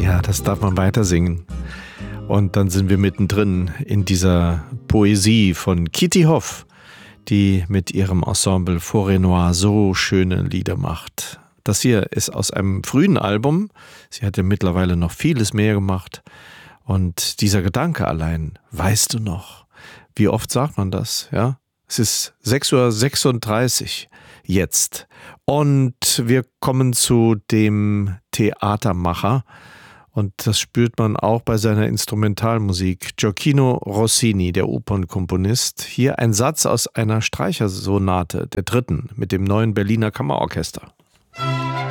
Ja, das darf man weiter singen. Und dann sind wir mittendrin in dieser Poesie von Kitty Hoff, die mit ihrem Ensemble Forêt Noire so schöne Lieder macht. Das hier ist aus einem frühen Album. Sie hat ja mittlerweile noch vieles mehr gemacht. Und dieser Gedanke allein, weißt du noch? Wie oft sagt man das? Ja? Es ist 6:36 Uhr jetzt. Und wir kommen zu dem Theatermacher. Und das spürt man auch bei seiner Instrumentalmusik. Gioacchino Rossini, der Opernkomponist. Hier ein Satz aus einer Streichersonate, der dritten, mit dem neuen Berliner Kammerorchester.